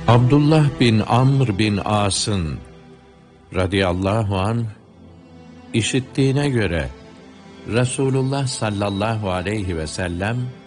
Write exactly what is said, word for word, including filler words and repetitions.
Abdullah bin Amr bin As'ın radıyallahu anh işittiğine göre Resulullah sallallahu aleyhi ve sellem